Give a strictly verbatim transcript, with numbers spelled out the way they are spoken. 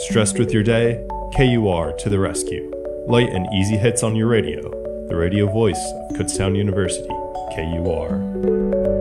Stressed with your day? K U R to the rescue. Light and easy hits on your radio. The radio voice of Kutztown University, K U R.